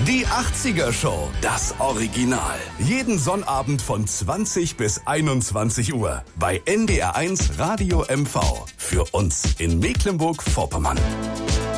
Die 80er Show, das Original. Jeden Sonnabend von 20 bis 21 Uhr bei NDR1 Radio MV. Für uns in Mecklenburg-Vorpommern.